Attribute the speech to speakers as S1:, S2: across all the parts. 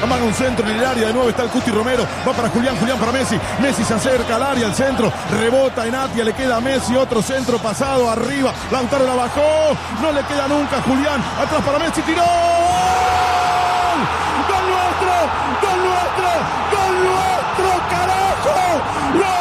S1: amaga un centro en el área, de nuevo está el Cuti Romero, va para Julián para Messi, Messi se acerca al área, al centro, rebota en Atia, le queda a Messi, otro centro pasado, arriba, Lautaro la bajó, no le queda nunca a Julián, atrás para Messi, tiró, ¡gol nuestro! ¡Gol nuestro! ¡Gol nuestro, carajo! ¡Gol!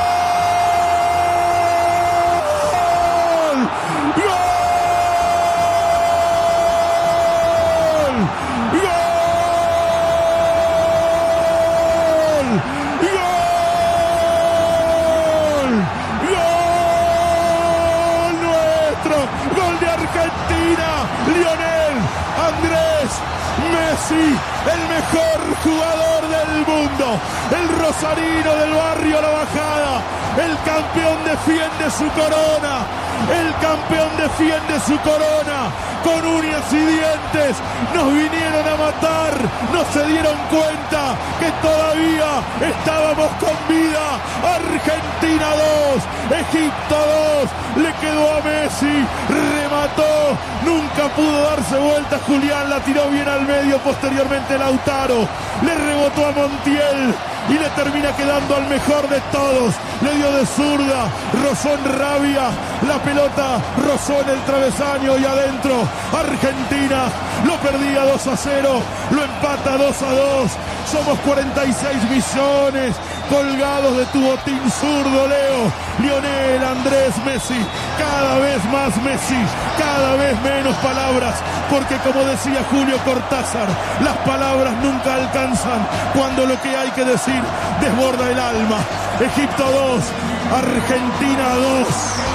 S1: Messi, el mejor jugador del mundo, el rosarino del barrio La Bajada, el campeón defiende su corona, el campeón defiende su corona, con uñas y dientes, nos vinieron a matar, no se dieron cuenta que todavía estábamos con vida. Argentina 2, Egipto 2, le quedó a Messi, remató, nunca pudo darse vuelta Julián, la tiró bien al medio, posteriormente Lautaro, le rebotó a Montiel y le termina quedando al mejor de todos, le dio de zurda, rozó en Rabia, la pelota rozó en el travesaño y adentro, Argentina lo perdía 2-0, lo empata 2-2, somos 46 millones colgados de tu botín zurdo, Leo, Lionel Andrés Messi, cada vez más Messi, cada vez menos palabras, porque como decía Julio Cortázar, las palabras nunca alcanzan cuando lo que hay que decir desborda el alma. Egipto 2, Argentina 2.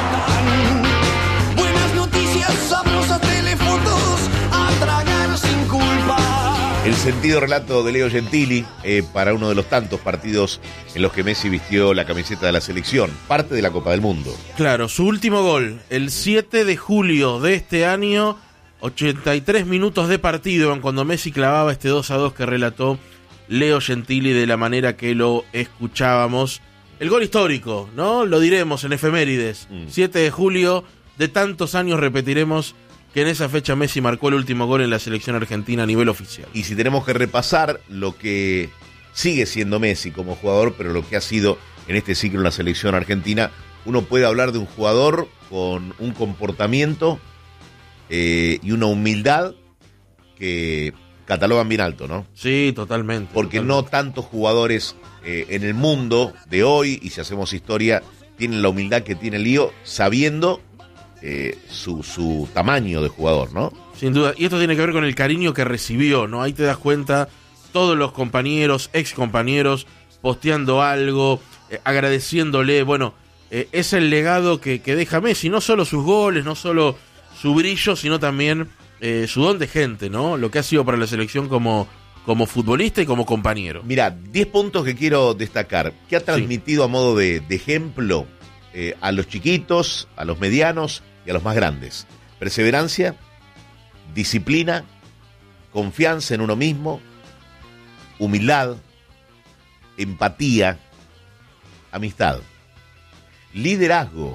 S2: Buenas noticias, sabrosas telefotos, a tragar sin culpa.
S3: El sentido relato de Leo Gentili para uno de los tantos partidos en los que Messi vistió la camiseta de la selección, parte de la Copa del Mundo.
S4: Claro, su último gol, el 7 de julio de este año, 83 minutos de partido, cuando Messi clavaba este 2-2 que relató Leo Gentili de la manera que lo escuchábamos. El gol histórico, ¿no? Lo diremos en efemérides. 7 de julio, de tantos años repetiremos que en esa fecha Messi marcó el último gol en la selección argentina a nivel oficial.
S3: Y si tenemos que repasar lo que sigue siendo Messi como jugador, pero lo que ha sido en este ciclo en la selección argentina, uno puede hablar de un jugador con un comportamiento y una humildad que catalogan bien alto, ¿no?
S4: Sí, totalmente.
S3: Porque
S4: totalmente.
S3: no tantos jugadores en el mundo de hoy, y si hacemos historia, tienen la humildad que tiene Lío, sabiendo su tamaño de jugador, ¿no?
S4: Sin duda, y esto tiene que ver con el cariño que recibió, ¿no? Ahí te das cuenta, todos los compañeros, ex compañeros, posteando algo, agradeciéndole, bueno, es el legado que deja Messi, no solo sus goles, no solo su brillo, sino también su don de gente, ¿no? Lo que ha sido para la selección como futbolista y como compañero.
S3: Mira, 10 puntos que quiero destacar, que ha transmitido a modo de ejemplo a los chiquitos, a los medianos y a los más grandes. Perseverancia, disciplina, confianza en uno mismo, humildad, empatía, amistad, liderazgo,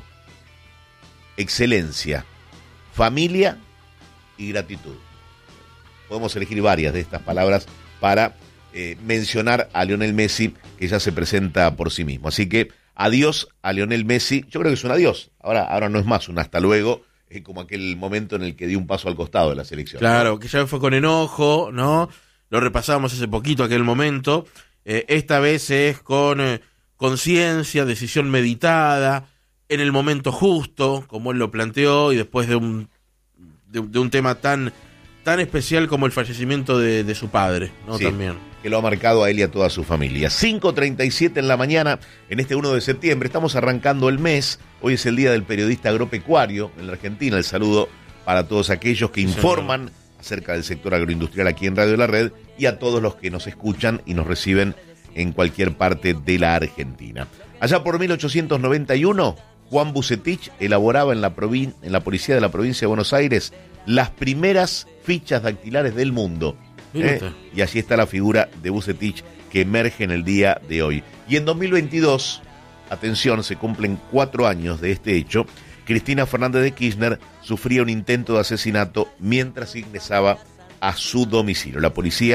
S3: excelencia, familia y gratitud. Podemos elegir varias de estas palabras para mencionar a Lionel Messi, que ya se presenta por sí mismo. Así que adiós a Lionel Messi. Yo creo que es un adiós. Ahora no es más un hasta luego, como aquel momento en el que dio un paso al costado de la selección.
S4: Claro,
S3: ¿no?
S4: que ya fue con enojo, ¿no? Lo repasamos hace poquito, aquel momento. Esta vez es con conciencia, decisión meditada, en el momento justo, como él lo planteó, y después de un tema tan especial como el fallecimiento de su padre, ¿no?
S3: Sí,
S4: También.
S3: Que lo ha marcado a él y a toda su familia. 5:37 en la mañana, en este 1 de septiembre, estamos arrancando el mes. Hoy es el Día del Periodista Agropecuario en la Argentina. El saludo para todos aquellos que informan acerca del sector agroindustrial aquí en Radio La Red, y a todos los que nos escuchan y nos reciben en cualquier parte de la Argentina. Allá por 1891, Juan Bucetich elaboraba en la policía de la provincia de Buenos Aires las primeras fichas dactilares del mundo. Y allí está la figura de Bucetich que emerge en el día de hoy. Y en 2022, atención, se cumplen 4 años de este hecho. Cristina Fernández de Kirchner sufría un intento de asesinato mientras ingresaba a su domicilio. La policía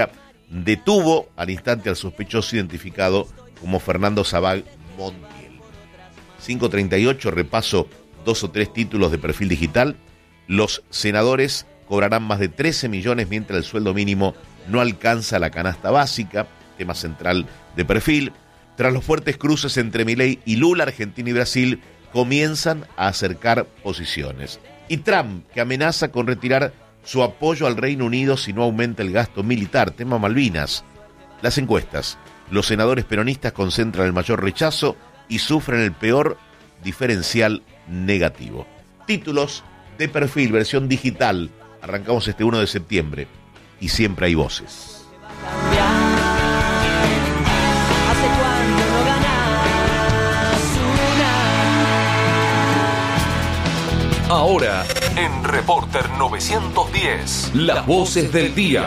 S3: detuvo al instante al sospechoso identificado como Fernando Sabag Montiel. 5:38, repaso 2 o 3 títulos de Perfil Digital. Los senadores cobrarán más de 13 millones mientras el sueldo mínimo no alcanza la canasta básica, tema central de Perfil. Tras los fuertes cruces entre Milei y Lula, Argentina y Brasil comienzan a acercar posiciones. Y Trump, que amenaza con retirar su apoyo al Reino Unido si no aumenta el gasto militar, tema Malvinas. Las encuestas. Los senadores peronistas concentran el mayor rechazo y sufren el peor diferencial negativo. Títulos de Perfil, versión digital. Arrancamos este 1 de septiembre y siempre hay voces.
S5: ¿Hace cuánto no ganas una?
S6: Ahora, en Reporter 910, las voces del día.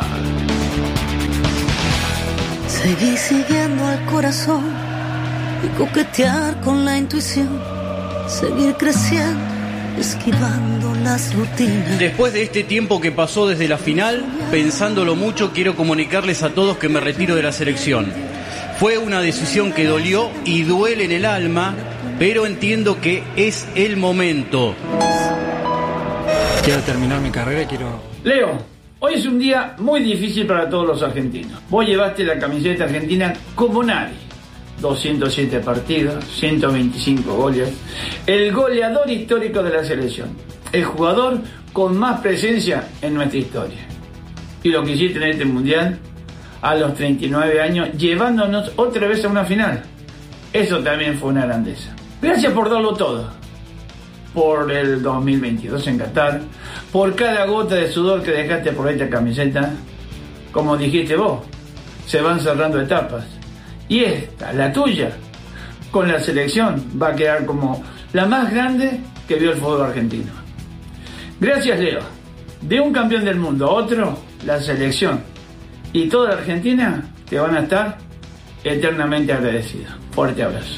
S7: Seguí siguiendo al corazón y coquetear con la intuición. Seguir creciendo, esquivando las rutinas.
S8: Después de este tiempo que pasó desde la final, pensándolo mucho, quiero comunicarles a todos que me retiro de la selección. Fue una decisión que dolió y duele en el alma, pero entiendo que es el momento.
S9: Quiero terminar mi carrera y quiero...
S10: Leo, hoy es un día muy difícil para todos los argentinos. Vos llevaste la camiseta argentina como nadie. 207 partidos, 125 goles. El goleador histórico de la selección. El jugador con más presencia en nuestra historia. Y lo que hiciste en este mundial, a los 39 años, llevándonos otra vez a una final. Eso también fue una grandeza. Gracias por darlo todo. Por el 2022 en Qatar. Por cada gota de sudor que dejaste por esta camiseta. Como dijiste vos, se van cerrando etapas. Y esta, la tuya, con la selección, va a quedar como la más grande que vio el fútbol argentino. Gracias, Leo. De un campeón del mundo a otro, la selección y toda la Argentina te van a estar eternamente agradecidos. Fuerte abrazo.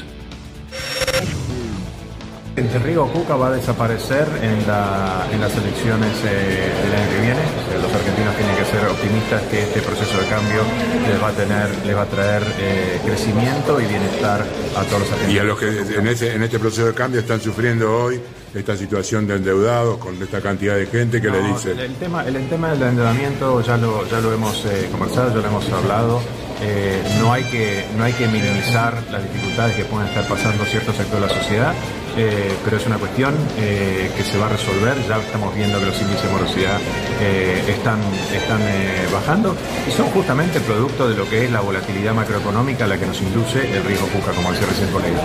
S11: El Rigo Cuca va a desaparecer en las elecciones del año que viene. Los argentinos tienen que ser optimistas que este proceso de cambio les va a traer crecimiento y bienestar a todos los argentinos.
S12: Y a los que en este proceso de cambio están sufriendo hoy esta situación de endeudados con esta cantidad de gente que le dice.
S11: El tema del endeudamiento ya lo hemos conversado, ya lo hemos hablado. No hay que minimizar las dificultades que pueden estar pasando ciertos sectores de la sociedad. Pero es una cuestión que se va a resolver. Ya estamos viendo que los índices de morosidad están bajando y son justamente producto de lo que es la volatilidad macroeconómica a la que nos induce el riesgo Cuca, como decía recién el colega.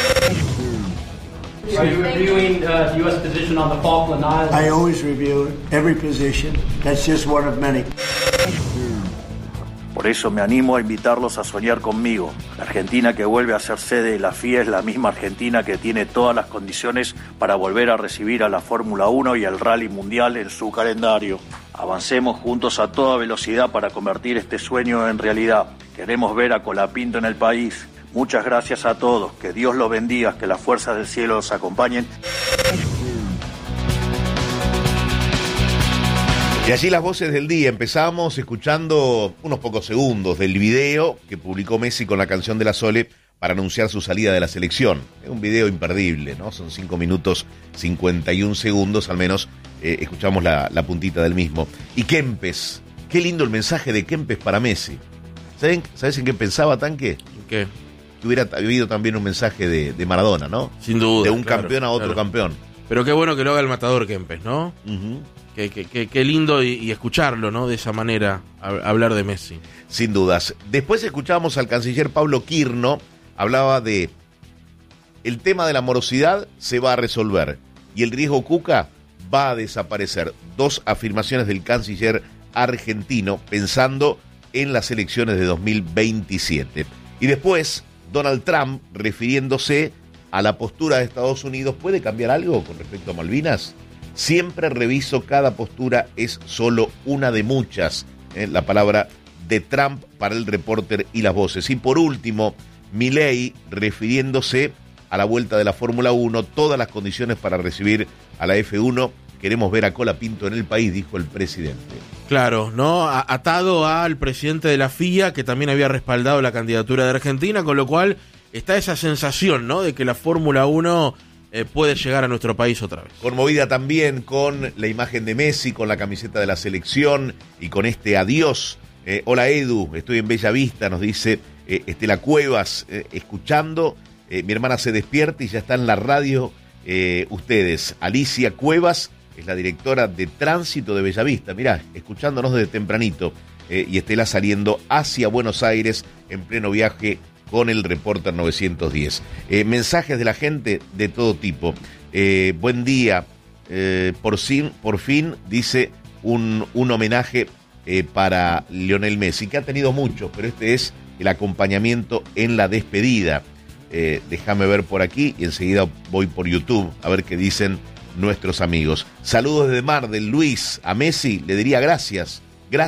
S13: Are you reviewing the U.S. position on the Falkland Islands?
S14: I always review every position. That's just one of many.
S15: Por eso me animo a invitarlos a soñar conmigo. La Argentina que vuelve a ser sede de la FIA es la misma Argentina que tiene todas las condiciones para volver a recibir a la Fórmula 1 y al Rally Mundial en su calendario. Avancemos juntos a toda velocidad para convertir este sueño en realidad. Queremos ver a Colapinto en el país. Muchas gracias a todos. Que Dios los bendiga, que las fuerzas del cielo los acompañen.
S3: Y allí las voces del día. Empezamos escuchando unos pocos segundos del video que publicó Messi con la canción de la Sole para anunciar su salida de la selección. Es un video imperdible, ¿no? Son 5 minutos 51 segundos, al menos escuchamos la puntita del mismo. Y Kempes, qué lindo el mensaje de Kempes para Messi. ¿Sabes en qué pensaba, Tanque?
S4: ¿En qué?
S3: Que hubiera habido también un mensaje de Maradona, ¿no?
S4: Sin duda.
S3: De un campeón a otro campeón.
S4: Pero qué bueno que lo haga el matador Kempes, ¿no? Qué lindo y escucharlo, ¿no? De esa manera, hablar de Messi.
S3: Sin dudas. Después escuchamos al canciller Pablo Quirno, hablaba de el tema de la morosidad se va a resolver y el riesgo Cuca va a desaparecer. 2 afirmaciones del canciller argentino pensando en las elecciones de 2027. Y después, Donald Trump, refiriéndose a la postura de Estados Unidos, ¿puede cambiar algo con respecto a Malvinas? Siempre reviso cada postura, es solo una de muchas. La palabra de Trump para el Reporter y las voces. Y por último, Milei, refiriéndose a la vuelta de la Fórmula 1, todas las condiciones para recibir a la F1. Queremos ver a Colapinto en el país, dijo el presidente.
S4: Claro, ¿no? Atado al presidente de la FIA, que también había respaldado la candidatura de Argentina, con lo cual está esa sensación, ¿no?, de que la Fórmula 1 puede llegar a nuestro país otra vez.
S3: Conmovida también con la imagen de Messi, con la camiseta de la selección y con este adiós. Hola Edu, estoy en Bella Vista, nos dice Estela Cuevas, escuchando. Mi hermana se despierta y ya está en la radio ustedes. Alicia Cuevas es la directora de tránsito de Bella Vista, mirá, escuchándonos desde tempranito, y Estela saliendo hacia Buenos Aires en pleno viaje con el Reporter 910. Mensajes de la gente de todo tipo. Buen día, por fin, dice un homenaje para Lionel Messi, que ha tenido muchos, pero este es el acompañamiento en la despedida. Déjame ver por aquí y enseguida voy por YouTube a ver qué dicen nuestros amigos. Saludos desde Mar del Luis. A Messi le diría gracias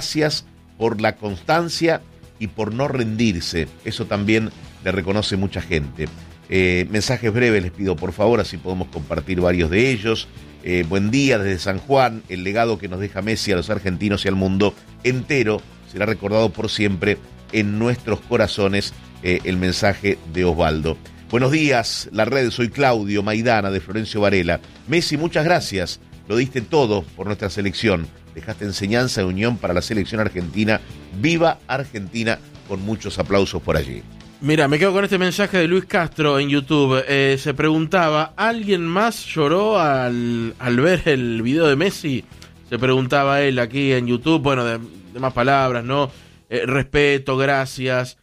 S3: por la constancia y por no rendirse. Eso también le reconoce mucha gente. Mensajes breves les pido por favor, así podemos compartir varios de ellos. Buen día desde San Juan. El legado que nos deja Messi a los argentinos y al mundo entero será recordado por siempre en nuestros corazones. El mensaje de Osvaldo. Buenos días, la red, soy Claudio Maidana de Florencio Varela. Messi, muchas gracias, lo diste todo por nuestra selección, dejaste enseñanza y unión para la selección argentina. Viva Argentina, con muchos aplausos por allí.
S4: Mira, me quedo con este mensaje de Luis Castro en YouTube. Se preguntaba, ¿alguien más lloró al ver el video de Messi? Se preguntaba él aquí en YouTube. Bueno, de más palabras, ¿no? Respeto, gracias.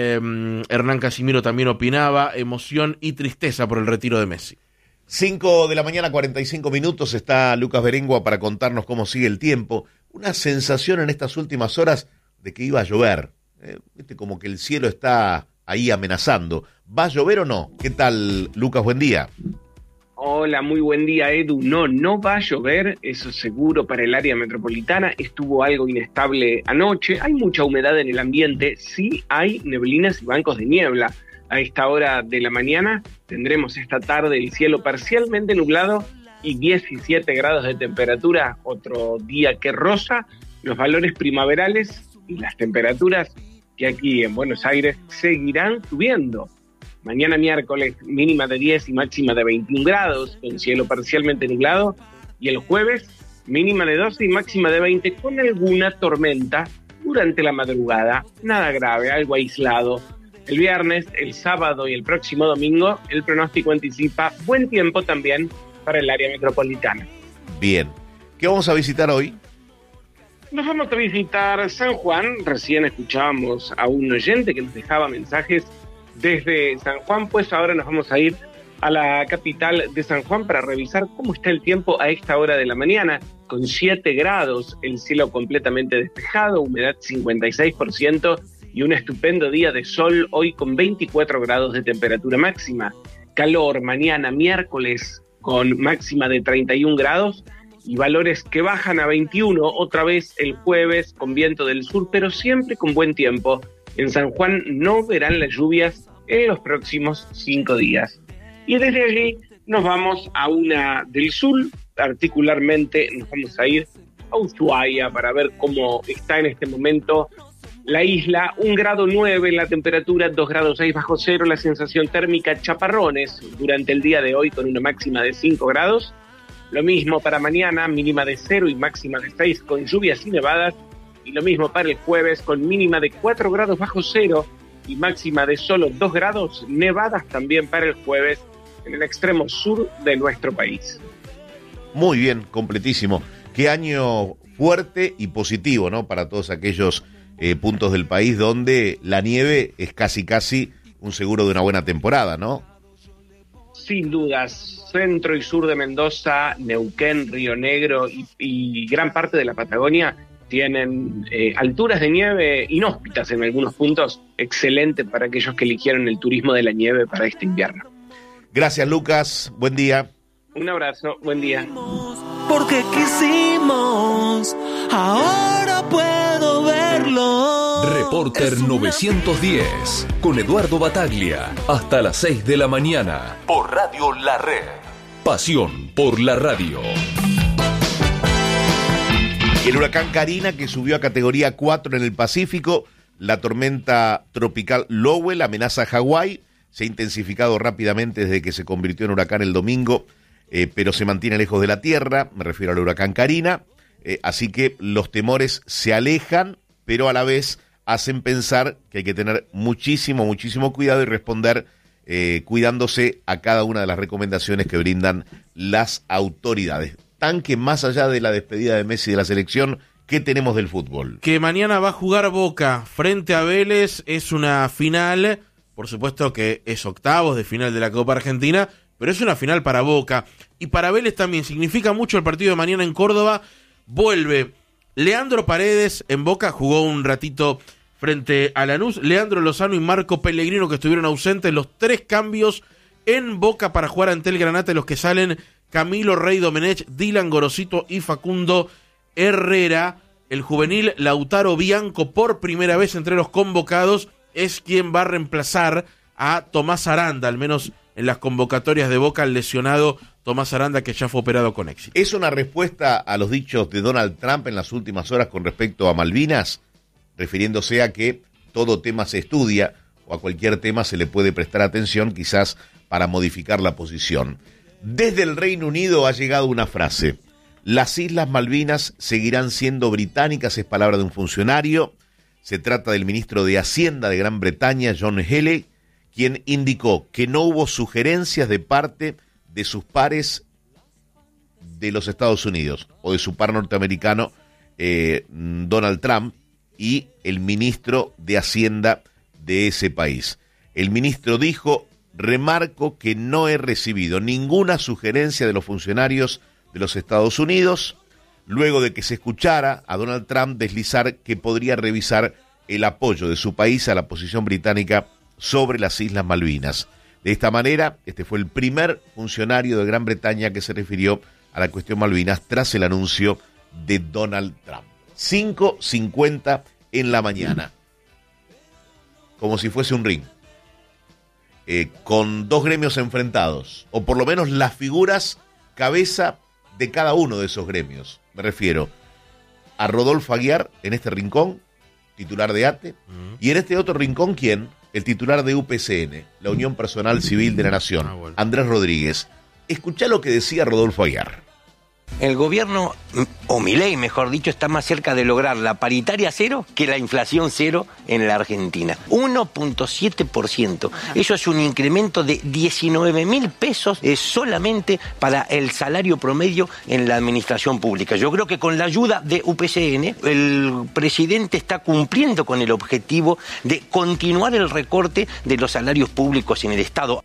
S4: Hernán Casimiro también opinaba, emoción y tristeza por el retiro de Messi.
S3: 5 de la mañana, 45 minutos, está Lucas Berengua para contarnos cómo sigue el tiempo. Una sensación en estas últimas horas de que iba a llover. Como que el cielo está ahí amenazando. ¿Va a llover o no? ¿Qué tal, Lucas? Buen día.
S16: Hola, muy buen día, Edu. No va a llover, eso seguro para el área metropolitana. Estuvo algo inestable anoche. Hay mucha humedad en el ambiente. Sí hay neblinas y bancos de niebla. A esta hora de la mañana tendremos esta tarde el cielo parcialmente nublado y 17 grados de temperatura. Otro día que roza los valores primaverales y las temperaturas que aquí en Buenos Aires seguirán subiendo. Mañana miércoles mínima de 10 y máxima de 21 grados, con cielo parcialmente nublado. Y el jueves mínima de 12 y máxima de 20, con alguna tormenta durante la madrugada. Nada grave, algo aislado. El viernes, el sábado y el próximo domingo, el pronóstico anticipa buen tiempo también para el área metropolitana.
S3: Bien. ¿Qué vamos a visitar hoy?
S16: Nos vamos a visitar San Juan. Recién escuchábamos a un oyente que nos dejaba mensajes desde San Juan, pues ahora nos vamos a ir a la capital de San Juan para revisar cómo está el tiempo a esta hora de la mañana, con 7 grados, el cielo completamente despejado, humedad 56% y un estupendo día de sol hoy con 24 grados de temperatura máxima. Calor mañana miércoles con máxima de 31 grados y valores que bajan a 21 otra vez el jueves con viento del sur, pero siempre con buen tiempo. En San Juan no verán las lluvias en los próximos 5 días. Y desde allí nos vamos a una del sur, particularmente nos vamos a ir a Ushuaia para ver cómo está en este momento la isla. 1,9 grados la temperatura, 2,6 grados bajo cero, la sensación térmica chaparrones durante el día de hoy con una máxima de 5 grados. Lo mismo para mañana, mínima de 0 y máxima de 6 con lluvias y nevadas. Y lo mismo para el jueves con mínima de 4 grados bajo cero y máxima de solo 2 grados, nevadas también para el jueves en el extremo sur de nuestro país.
S3: Muy bien, completísimo. Qué año fuerte y positivo, ¿no? Para todos aquellos puntos del país donde la nieve es casi un seguro de una buena temporada, ¿no?
S16: Sin dudas, centro y sur de Mendoza, Neuquén, Río Negro y gran parte de la Patagonia tienen alturas de nieve inhóspitas en algunos puntos, excelente para aquellos que eligieron el turismo de la nieve para este invierno.
S3: Gracias, Lucas, buen día.
S16: Un abrazo, buen día.
S2: Porque quisimos, ahora puedo verlo.
S6: Reporter 910, con Eduardo Bataglia, hasta las 6 de la mañana, por Radio La Red. Pasión por la radio.
S3: Y el huracán Karina, que subió a categoría 4 en el Pacífico, la tormenta tropical Lowell amenaza a Hawái, se ha intensificado rápidamente desde que se convirtió en huracán el domingo, pero se mantiene lejos de la tierra, me refiero al huracán Karina, así que los temores se alejan, pero a la vez hacen pensar que hay que tener muchísimo cuidado y responder cuidándose a cada una de las recomendaciones que brindan las autoridades. Tanque, más allá de la despedida de Messi de la selección, ¿qué tenemos del fútbol?
S4: Que mañana va a jugar Boca frente a Vélez, es una final, por supuesto que es octavos de final de la Copa Argentina, pero es una final para Boca. Y para Vélez también significa mucho el partido de mañana en Córdoba. Vuelve Leandro Paredes en Boca, jugó un ratito frente a Lanús, Leandro Lozano y Marco Pellegrino, que estuvieron ausentes, los 3 cambios en Boca para jugar ante el Granate, los que salen Camilo Rey Domenech, Dylan Gorosito y Facundo Herrera. El juvenil Lautaro Bianco, por primera vez entre los convocados, es quien va a reemplazar a Tomás Aranda, al menos en las convocatorias de Boca, el lesionado Tomás Aranda, que ya fue operado con éxito.
S3: ¿Es una respuesta a los dichos de Donald Trump en las últimas horas con respecto a Malvinas? Refiriéndose a que todo tema se estudia o a cualquier tema se le puede prestar atención, quizás para modificar la posición. Desde el Reino Unido ha llegado una frase: las Islas Malvinas seguirán siendo británicas, es palabra de un funcionario. Se trata del ministro de Hacienda de Gran Bretaña, John Healey, quien indicó que no hubo sugerencias de parte de sus pares de los Estados Unidos o de su par norteamericano, Donald Trump, y el ministro de Hacienda de ese país. El ministro dijo: remarco que no he recibido ninguna sugerencia de los funcionarios de los Estados Unidos, luego de que se escuchara a Donald Trump deslizar que podría revisar el apoyo de su país a la posición británica sobre las Islas Malvinas. De esta manera, este fue el primer funcionario de Gran Bretaña que se refirió a la cuestión Malvinas tras el anuncio de Donald Trump. 5:50 en la mañana, como si fuese un ring, con 2 gremios enfrentados, o por lo menos las figuras cabeza de cada uno de esos gremios. Me refiero a Rodolfo Aguiar en este rincón, titular de ATE, y en este otro rincón, ¿quién? El titular de UPCN, la Unión Personal Civil de la Nación, Andrés Rodríguez. Escuchá lo que decía Rodolfo Aguiar.
S17: El gobierno, o Milei mejor dicho, está más cerca de lograr la paritaria cero que la inflación cero en la Argentina. 1.7%. Eso es un incremento de 19.000 pesos solamente para el salario promedio en la administración pública. Yo creo que con la ayuda de UPCN, el presidente está cumpliendo con el objetivo de continuar el recorte de los salarios públicos en el Estado.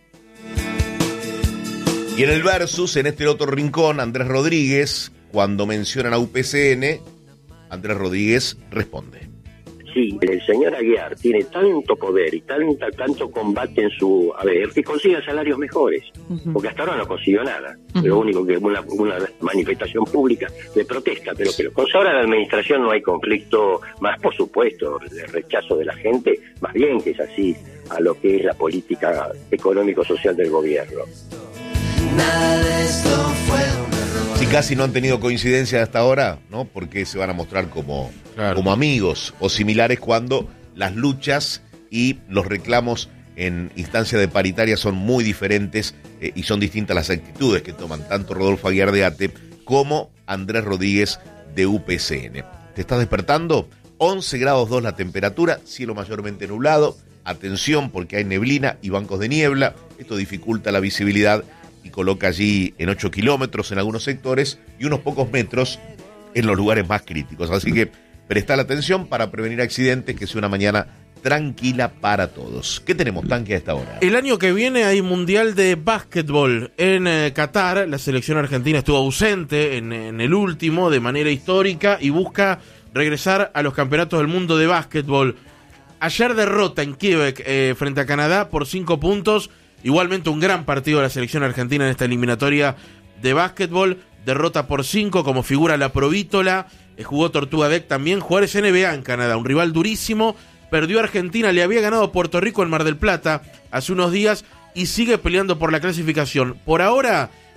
S3: Y en el versus, en este otro rincón, Andrés Rodríguez, cuando mencionan a UPCN, Andrés Rodríguez responde.
S18: Sí, el señor Aguiar tiene tanto poder y tanto combate en su... A ver, que consiga salarios mejores, porque hasta ahora no consiguió nada. Lo único que es una manifestación pública de protesta, pero con ahora la administración no hay conflicto, más por supuesto, el rechazo de la gente, más bien que es así a lo que es la política económico-social del gobierno.
S2: Nada de esto fue un error.
S3: Si casi no han tenido coincidencia hasta ahora, ¿no? Porque se van a mostrar como amigos o similares cuando las luchas y los reclamos en instancia de paritaria son muy diferentes y son distintas las actitudes que toman tanto Rodolfo Aguiar de ATE como Andrés Rodríguez de UPCN. ¿Te estás despertando? 11 grados 2 la temperatura, cielo mayormente nublado. Atención porque hay neblina y bancos de niebla. Esto dificulta la visibilidad y coloca allí en 8 kilómetros en algunos sectores y unos pocos metros en los lugares más críticos. Así que presta la atención para prevenir accidentes, que sea una mañana tranquila para todos. ¿Qué tenemos, Tanque, a esta hora?
S4: El año que viene hay Mundial de Básquetbol en Qatar. La selección argentina estuvo ausente en el último de manera histórica y busca regresar a los campeonatos del mundo de básquetbol. Ayer derrota en Quebec frente a Canadá por 5 puntos. Igualmente un gran partido de la selección argentina en esta eliminatoria de básquetbol. Derrota por 5 como figura la Provítola. Jugó Tortuga Deck también. Jugadores NBA en Canadá, un rival durísimo. Perdió Argentina, le había ganado Puerto Rico en Mar del Plata hace unos días y sigue peleando por la clasificación. Por ahora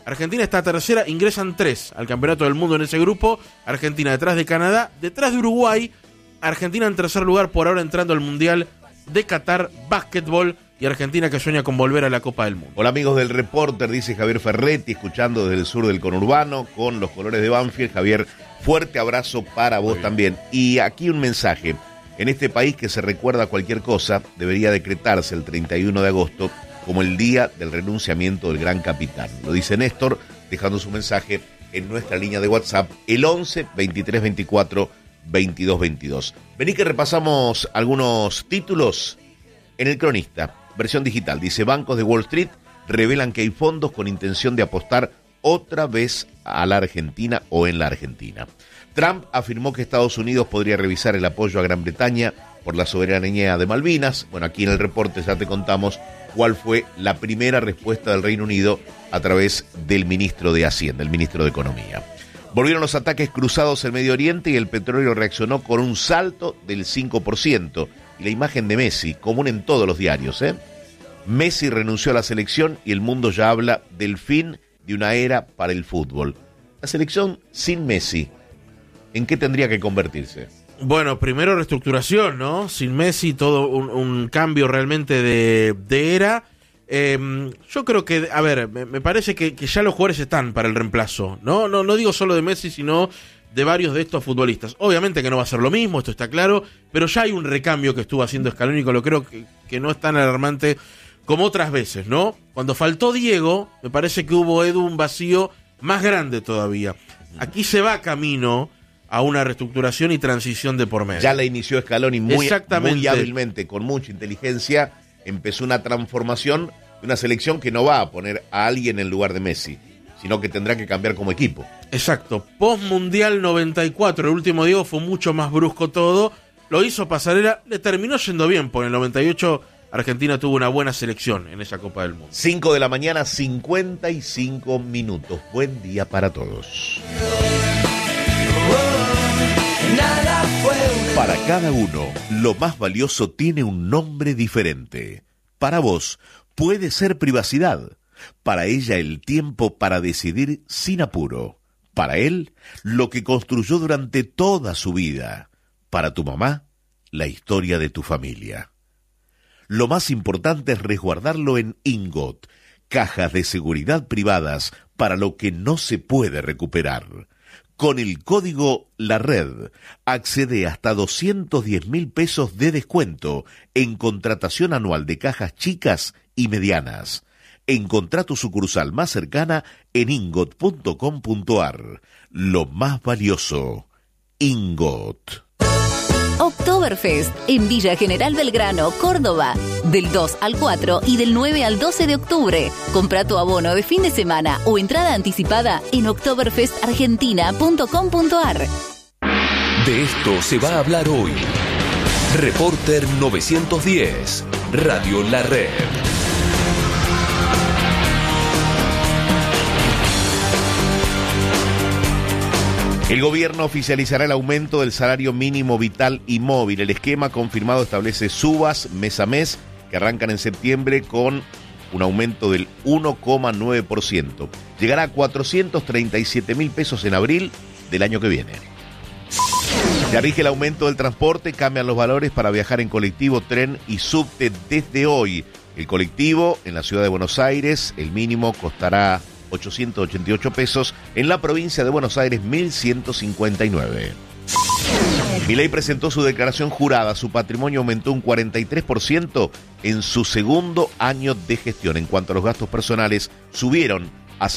S4: Argentina está tercera, ingresan 3 al Campeonato del Mundo en ese grupo. Argentina detrás de Canadá, detrás de Uruguay. Argentina en tercer lugar, por ahora entrando al Mundial de Qatar, básquetbol. Y Argentina que sueña con volver a la Copa del Mundo.
S3: Hola amigos del Reporter, dice Javier Ferretti, escuchando desde el sur del conurbano, con los colores de Banfield. Javier, fuerte abrazo para vos también. Y aquí un mensaje. En este país que se recuerda cualquier cosa, debería decretarse el 31 de agosto como el día del renunciamiento del gran capitán. Lo dice Néstor, dejando su mensaje en nuestra línea de WhatsApp, el 11 23 24 22 22. Vení que repasamos algunos títulos en El Cronista, versión digital. Dice, bancos de Wall Street revelan que hay fondos con intención de apostar otra vez a la Argentina o en la Argentina. Trump afirmó que Estados Unidos podría revisar el apoyo a Gran Bretaña por la soberanía de Malvinas. Bueno, aquí en el reporte ya te contamos cuál fue la primera respuesta del Reino Unido a través del ministro de Hacienda, el ministro de Economía. Volvieron los ataques cruzados en Medio Oriente y el petróleo reaccionó con un salto del 5%. Y la imagen de Messi, común en todos los diarios, Messi renunció a la selección y el mundo ya habla del fin de una era para el fútbol. La selección sin Messi, ¿en qué tendría que convertirse?
S4: Bueno, primero reestructuración, ¿no? Sin Messi, todo un cambio realmente de era. Yo creo que, a ver, me parece que ya los jugadores están para el reemplazo, ¿no? No digo solo de Messi, sino de varios de estos futbolistas. Obviamente que no va a ser lo mismo, esto está claro, pero ya hay un recambio que estuvo haciendo Scaloni, lo creo que no es tan alarmante como otras veces, ¿no? Cuando faltó Diego, me parece que hubo, Edu, un vacío más grande todavía. Aquí se va camino a una reestructuración y transición de por medio.
S3: Ya la inició Scaloni muy hábilmente, con mucha inteligencia. Empezó una transformación de una selección que no va a poner a alguien en lugar de Messi, sino que tendrá que cambiar como equipo.
S4: Exacto. Post-Mundial 94, el último Diego fue mucho más brusco todo. Lo hizo Pasarela, le terminó yendo bien. Por el 98 Argentina tuvo una buena selección en esa Copa del Mundo.
S3: 5 de la mañana, 55 minutos. Buen día para todos. Para cada uno, lo más valioso tiene un nombre diferente. Para vos, puede ser privacidad. Para ella, el tiempo para decidir sin apuro. Para él, lo que construyó durante toda su vida. Para tu mamá, la historia de tu familia. Lo más importante es resguardarlo en Ingot, cajas de seguridad privadas para lo que no se puede recuperar. Con el código La Red, accede hasta 210.000 pesos de descuento en contratación anual de cajas chicas y medianas. Encontrá tu sucursal más cercana en ingot.com.ar. Lo más valioso, Ingot.
S19: Oktoberfest en Villa General Belgrano, Córdoba. Del 2 al 4 y del 9 al 12 de octubre. Compra tu abono de fin de semana o entrada anticipada en oktoberfestargentina.com.ar.
S6: De esto se va a hablar hoy. Reporter 910, Radio La Red.
S3: El gobierno oficializará el aumento del salario mínimo vital y móvil. El esquema confirmado establece subas mes a mes que arrancan en septiembre con un aumento del 1,9%. Llegará a 437.000 pesos en abril del año que viene. Ya rige el aumento del transporte, cambian los valores para viajar en colectivo, tren y subte desde hoy. El colectivo en la ciudad de Buenos Aires, el mínimo costará 888 pesos, en la provincia de Buenos Aires 1.159. Milei presentó su declaración jurada, su patrimonio aumentó un 43% en su segundo año de gestión. En cuanto a los gastos personales, subieron a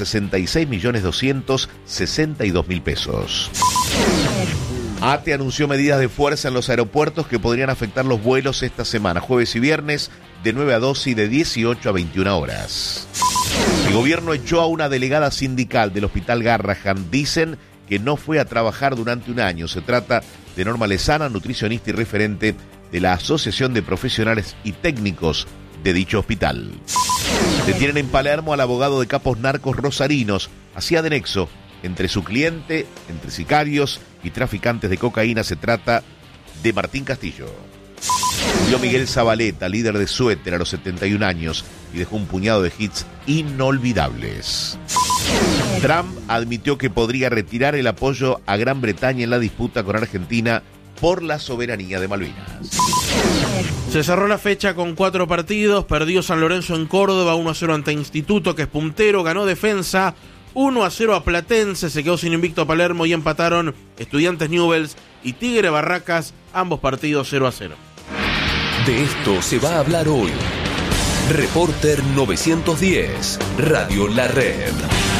S3: 66.262.000 pesos. ATE anunció medidas de fuerza en los aeropuertos que podrían afectar los vuelos esta semana, jueves y viernes, de 9 a 12 y de 18 a 21 horas. El gobierno echó a una delegada sindical del Hospital Garrahan. Dicen que no fue a trabajar durante un año. Se trata de Norma Lezana, nutricionista y referente de la Asociación de Profesionales y Técnicos de dicho hospital. Detienen en Palermo al abogado de capos narcos rosarinos. Hacía de nexo entre su cliente, entre sicarios y traficantes de cocaína. Se trata de Martín Castillo. Murió Miguel Zabaleta, líder de Suéter, a los 71 años y dejó un puñado de hits inolvidables. Trump admitió que podría retirar el apoyo a Gran Bretaña en la disputa con Argentina por la soberanía de Malvinas.
S4: Se cerró la fecha con 4 partidos. Perdió San Lorenzo en Córdoba 1-0 ante Instituto, que es puntero. Ganó Defensa 1-0 a Platense. Se quedó sin invicto Palermo y empataron Estudiantes Newell's y Tigre Barracas. Ambos partidos 0-0.
S6: De esto se va a hablar hoy. Reporter 910, Radio La Red.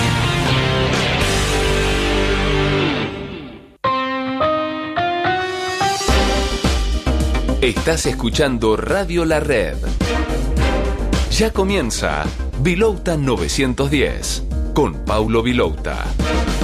S6: Estás escuchando Radio La Red. Ya comienza Vilouta 910 con Paulo Vilouta.